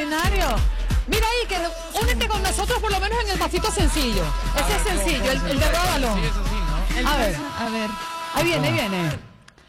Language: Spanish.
extraordinario. Mira ahí, que únete con nosotros por lo menos en el pasito sencillo. Ese es sencillo, el de roba balón. Sí, eso sí, ¿no? A ver. Ahí viene.